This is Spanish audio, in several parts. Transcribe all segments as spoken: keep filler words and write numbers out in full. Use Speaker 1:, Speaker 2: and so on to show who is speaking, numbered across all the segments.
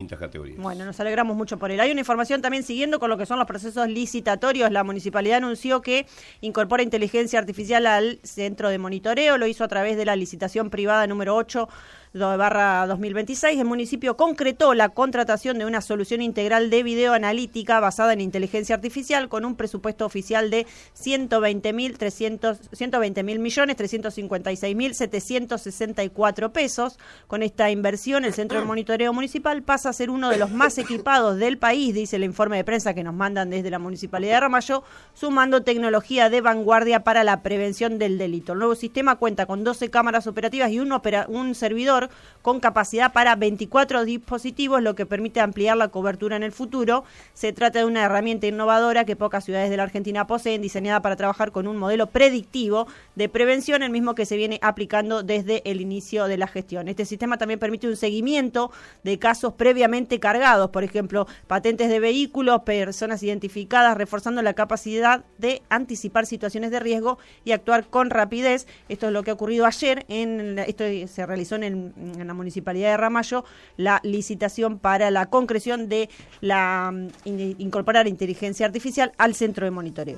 Speaker 1: categorías.
Speaker 2: Bueno, nos alegramos mucho por él. Hay una información también siguiendo con lo que son los procesos licitatorios. La municipalidad anunció que incorpora inteligencia artificial al centro de monitoreo. Lo hizo a través de la licitación privada número ocho barra dos mil veintiséis. El municipio concretó la contratación de una solución integral de videoanalítica basada en inteligencia artificial con un presupuesto oficial de ciento veinte mil millones trescientos cincuenta y seis mil setecientos sesenta y cuatro pesos. Con esta inversión, el centro de monitoreo municipal pasa a ser uno de los más equipados del país, dice el informe de prensa que nos mandan desde la Municipalidad de Ramallo, sumando tecnología de vanguardia para la prevención del delito. El nuevo sistema cuenta con doce cámaras operativas y un, opera- un servidor con capacidad para veinticuatro dispositivos, lo que permite ampliar la cobertura en el futuro. Se trata de una herramienta innovadora que pocas ciudades de la Argentina poseen, diseñada para trabajar con un modelo predictivo de prevención, el mismo que se viene aplicando desde el inicio de la gestión. Este sistema también permite un seguimiento de casos previamente cargados, por ejemplo, patentes de vehículos, personas identificadas, reforzando la capacidad de anticipar situaciones de riesgo y actuar con rapidez. Esto es lo que ha ocurrido ayer, en la, esto se realizó en el en la Municipalidad de Ramallo, la licitación para la concreción de la in, incorporar inteligencia artificial al centro de monitoreo.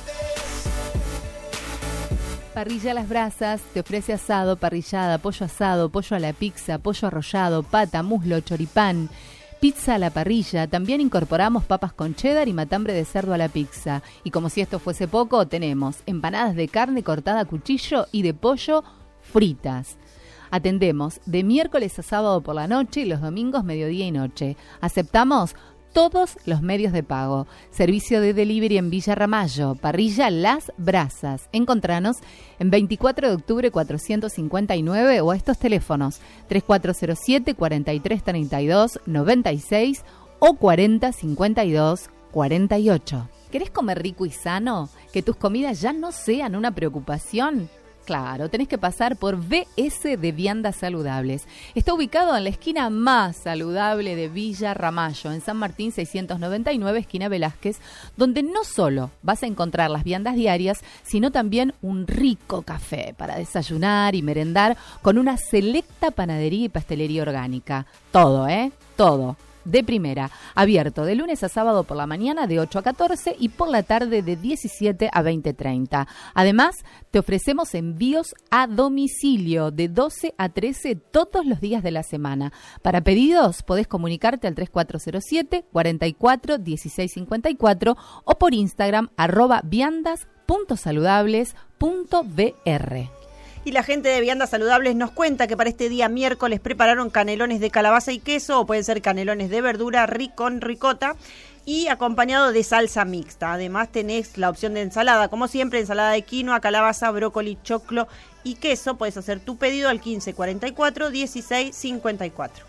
Speaker 3: Parrilla Las Brasas te ofrece asado, parrillada, pollo asado, pollo a la pizza, pollo arrollado, pata, muslo, choripán, pizza a la parrilla. También incorporamos papas con cheddar y matambre de cerdo a la pizza. Y como si esto fuese poco, tenemos empanadas de carne cortada a cuchillo y de pollo fritas. Atendemos de miércoles a sábado por la noche y los domingos mediodía y noche. Aceptamos todos los medios de pago. Servicio de delivery en Villa Ramallo. Parrilla Las Brasas. Encontranos en veinticuatro de octubre cuatrocientos cincuenta y nueve o a estos teléfonos tres cuatro cero siete, cuatro tres tres dos, nueve seis o cuarenta cincuenta y dos cuarenta y ocho. ¿Querés comer rico y sano? ¿Que tus comidas ya no sean una preocupación? Claro, tenés que pasar por B S de Viandas Saludables. Está ubicado en la esquina más saludable de Villa Ramallo, en San Martín seiscientos noventa y nueve, esquina Velázquez, donde no solo vas a encontrar las viandas diarias, sino también un rico café para desayunar y merendar con una selecta panadería y pastelería orgánica. Todo, ¿eh? Todo. De primera, abierto de lunes a sábado por la mañana de ocho a catorce y por la tarde de diecisiete a veinte treinta. Además, te ofrecemos envíos a domicilio de doce a trece todos los días de la semana. Para pedidos, podés comunicarte al tres cuatro cero siete, cuatro cuatro, uno seis cinco cuatro o por Instagram arroba viandas punto saludables punto b r.
Speaker 2: Y la gente de Viandas Saludables nos cuenta que para este día miércoles prepararon canelones de calabaza y queso, o pueden ser canelones de verdura ric- con ricota y acompañado de salsa mixta. Además tenés la opción de ensalada, como siempre, ensalada de quinoa, calabaza, brócoli, choclo y queso. Puedes hacer tu pedido al quince cuarenta y cuatro, dieciséis cincuenta y cuatro.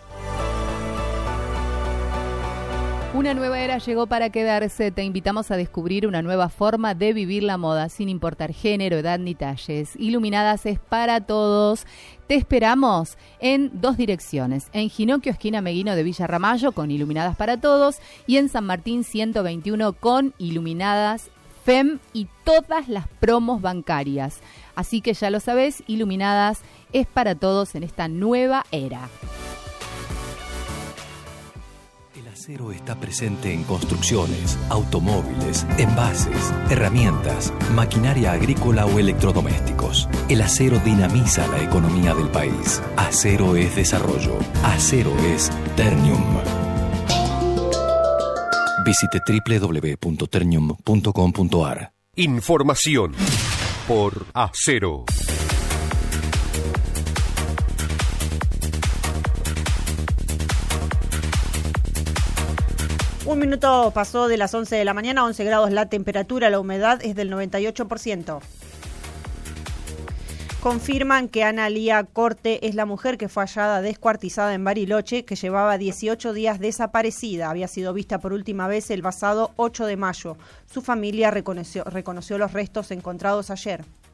Speaker 3: Una nueva era llegó para quedarse. Te invitamos a descubrir una nueva forma de vivir la moda, sin importar género, edad ni talles. Iluminadas es para todos. Te esperamos en dos direcciones. En Ginocchio, esquina Meguino de Villa Ramallo, con Iluminadas para todos. Y en San Martín ciento veintiuno, con Iluminadas F E M y todas las promos bancarias. Así que ya lo sabés, Iluminadas es para todos en esta nueva era.
Speaker 4: El acero está presente en construcciones, automóviles, envases, herramientas, maquinaria agrícola o electrodomésticos. El acero dinamiza la economía del país. Acero es desarrollo. Acero es Ternium. Visite doble u doble u doble u punto ternium punto com punto a r.
Speaker 5: Información por Acero.
Speaker 2: Un minuto pasó de las once de la mañana, once grados la temperatura, la humedad es del noventa y ocho por ciento. Confirman que Ana Lía Corte es la mujer que fue hallada descuartizada en Bariloche, que llevaba dieciocho días desaparecida. Había sido vista por última vez el pasado ocho de mayo. Su familia reconoció, reconoció los restos encontrados ayer.